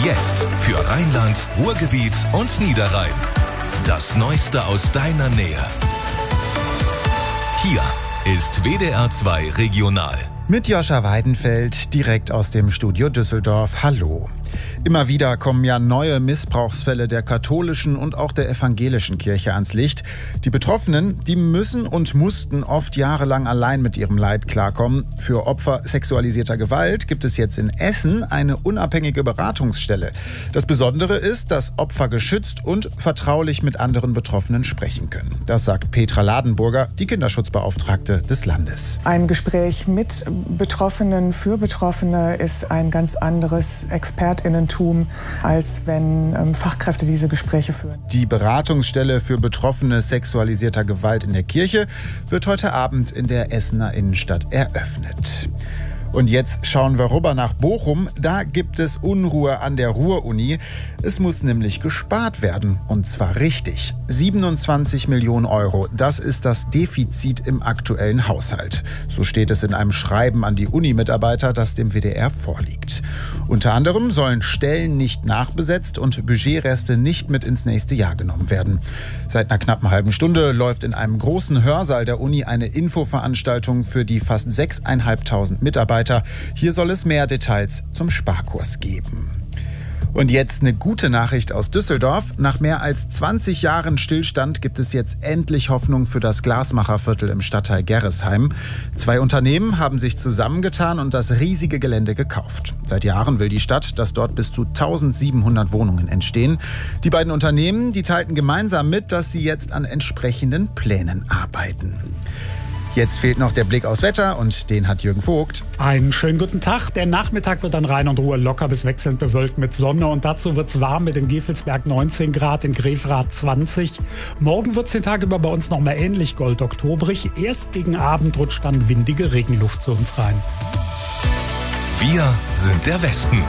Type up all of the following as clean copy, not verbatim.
Jetzt für Rheinland, Ruhrgebiet und Niederrhein. Das Neueste aus deiner Nähe. Hier ist WDR 2 Regional. Mit Joscha Weidenfeld, direkt aus dem Studio Düsseldorf. Hallo. Immer wieder kommen ja neue Missbrauchsfälle der katholischen und auch der evangelischen Kirche ans Licht. Die Betroffenen, die müssen und mussten oft jahrelang allein mit ihrem Leid klarkommen. Für Opfer sexualisierter Gewalt gibt es jetzt in Essen eine unabhängige Beratungsstelle. Das Besondere ist, dass Opfer geschützt und vertraulich mit anderen Betroffenen sprechen können. Das sagt Petra Ladenburger, die Kinderschutzbeauftragte des Landes. Ein Gespräch mit Betroffenen für Betroffene ist ein ganz anderes ExpertInnentum, als wenn Fachkräfte diese Gespräche führen. Die Beratungsstelle für Betroffene sexualisierter Gewalt in der Kirche wird heute Abend in der Essener Innenstadt eröffnet. Und jetzt schauen wir rüber nach Bochum. Da gibt es Unruhe an der Ruhr-Uni. Es muss nämlich gespart werden. Und zwar richtig. 27 Millionen Euro. Das ist das Defizit im aktuellen Haushalt. So steht es in einem Schreiben an die Uni-Mitarbeiter, das dem WDR vorliegt. Unter anderem sollen Stellen nicht nachbesetzt und Budgetreste nicht mit ins nächste Jahr genommen werden. Seit einer knappen halben Stunde läuft in einem großen Hörsaal der Uni eine Infoveranstaltung für die fast 6.500 Mitarbeiter. Hier soll es mehr Details zum Sparkurs geben. Und jetzt eine gute Nachricht aus Düsseldorf. Nach mehr als 20 Jahren Stillstand gibt es jetzt endlich Hoffnung für das Glasmacherviertel im Stadtteil Gerresheim. 2 Unternehmen haben sich zusammengetan und das riesige Gelände gekauft. Seit Jahren will die Stadt, dass dort bis zu 1700 Wohnungen entstehen. Die beiden Unternehmen, die teilten gemeinsam mit, dass sie jetzt an entsprechenden Plänen arbeiten. Jetzt fehlt noch der Blick aufs Wetter und den hat Jürgen Vogt. Einen schönen guten Tag. Der Nachmittag wird an Rhein und Ruhr locker bis wechselnd bewölkt mit Sonne und dazu wird es warm mit in Gevelsberg 19 Grad, in Grefrath 20. Morgen wird es den Tag über bei uns noch mal ähnlich goldoktobrig. Erst gegen Abend rutscht dann windige Regenluft zu uns rein. Wir sind der Westen.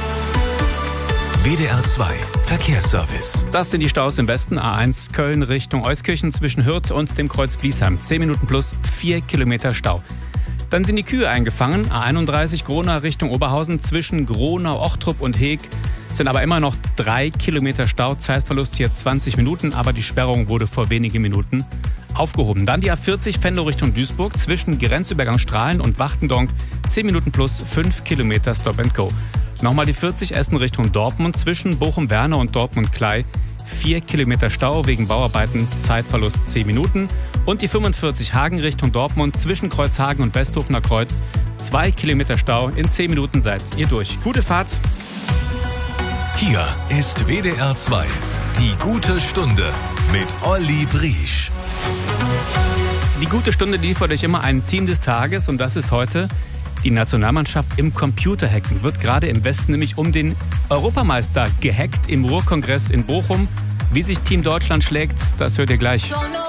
WDR 2 Verkehrsservice. Das sind die Staus im Westen. A1 Köln Richtung Euskirchen zwischen Hürth und dem Kreuz Bliesheim. 10 Minuten plus 4 Kilometer Stau. Dann sind die Kühe eingefangen. A31 Gronau Richtung Oberhausen zwischen Gronau, Ochtrup und Heeg. Sind aber immer noch 3 Kilometer Stau. Zeitverlust hier 20 Minuten, aber die Sperrung wurde vor wenigen Minuten aufgehoben. Dann die A40 Venlo Richtung Duisburg zwischen Grenzübergang Strahlen und Wachtendonk. 10 Minuten plus 5 Kilometer Stop and Go. Nochmal die 40 Essen Richtung Dortmund zwischen Bochum-Werne und Dortmund-Klei. 4 Kilometer Stau wegen Bauarbeiten, Zeitverlust 10 Minuten. Und die 45 Hagen Richtung Dortmund zwischen Kreuzhagen und Westhofener Kreuz. 2 Kilometer Stau, in 10 Minuten seid ihr durch. Gute Fahrt! Hier ist WDR 2, die gute Stunde mit Olli Briesch. Die gute Stunde liefert euch immer ein Team des Tages und das ist heute die Nationalmannschaft im Computerhacken. Wird gerade im Westen nämlich um den Europameister gehackt im Ruhrkongress in Bochum. Wie sich Team Deutschland schlägt, das hört ihr gleich.